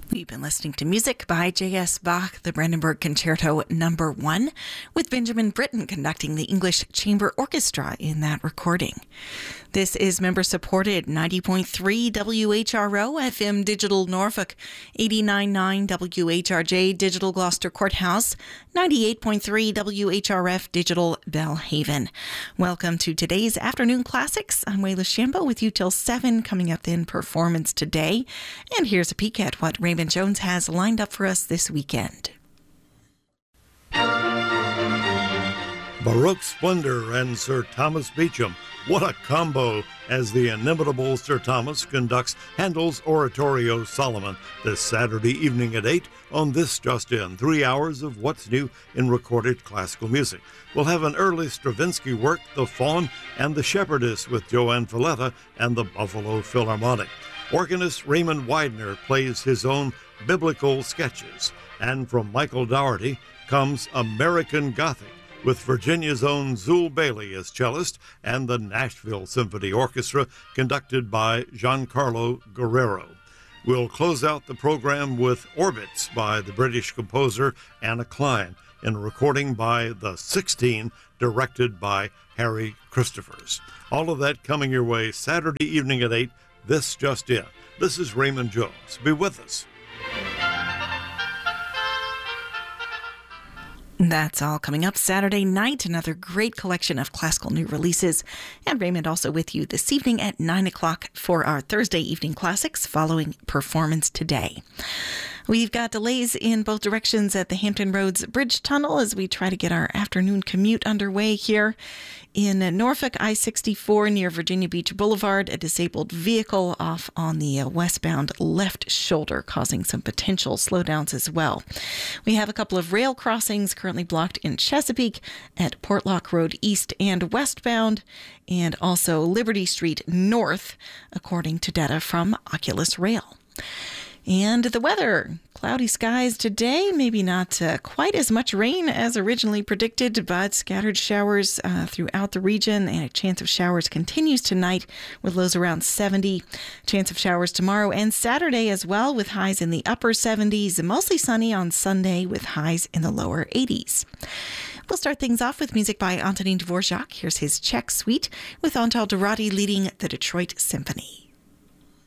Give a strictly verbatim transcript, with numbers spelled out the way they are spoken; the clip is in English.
We've been listening to music by J S Bach, the Brandenburg Concerto Number One, with Benjamin Britten conducting the English Chamber Orchestra in that recording. This is member-supported ninety point three W H R O F M Digital Norfolk, eighty-nine point nine W H R J Digital Gloucester Courthouse, ninety-eight point three W H R F Digital Bellhaven. Welcome to today's Afternoon Classics. I'm Wayla Shambo with you till seven, coming up in Performance Today. And here's a peek at what Raymond Jones has lined up for us this weekend. Baroque Splendor and Sir Thomas Beecham. What a combo as the inimitable Sir Thomas conducts Handel's Oratorio Solomon this Saturday evening at eight on This Just In, three hours of what's new in recorded classical music. We'll have an early Stravinsky work, The Faun and the Shepherdess, with Joanne Falletta and the Buffalo Philharmonic. Organist Raymond Widener plays his own biblical sketches. And from Michael Dougherty comes American Gothic, with Virginia's own Zool Bailey as cellist and the Nashville Symphony Orchestra conducted by Giancarlo Guerrero. We'll close out the program with Orbits by the British composer Anna Klein in a recording by the sixteen directed by Harry Christophers. All of that coming your way Saturday evening at eight, This Just In. This is Raymond Jones. Be with us. That's all coming up Saturday night. Another great collection of classical new releases. And Raymond also with you this evening at nine o'clock for our Thursday evening classics following Performance Today. We've got delays in both directions at the Hampton Roads Bridge Tunnel as we try to get our afternoon commute underway here. In Norfolk, I sixty-four near Virginia Beach Boulevard, a disabled vehicle off on the westbound left shoulder, causing some potential slowdowns as well. We have a couple of rail crossings currently blocked in Chesapeake at Portlock Road East and westbound, and also Liberty Street North, according to data from Oculus Rail. And the weather, cloudy skies today, maybe not uh, quite as much rain as originally predicted, but scattered showers uh, throughout the region, and a chance of showers continues tonight with lows around seventy. Chance of showers tomorrow and Saturday as well, with highs in the upper seventies, mostly sunny on Sunday with highs in the lower eighties. We'll start things off with music by Antonin Dvorak. Here's his Czech Suite with Antal Dorati leading the Detroit Symphony.